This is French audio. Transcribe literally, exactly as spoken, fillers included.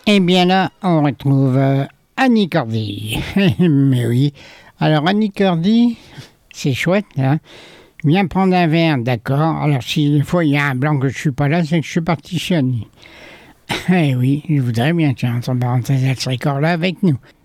Eh bien là, on retrouve euh, Annie Cordy. Mais oui. Alors Annie Cordy, c'est chouette, hein. Viens prendre un verre, d'accord. Alors si des fois il y a un blanc que je suis pas là, c'est que je suis parti chez Annie. Eh oui, je voudrais bien, tiens, entre parenthèses, elle serait encore là avec nous.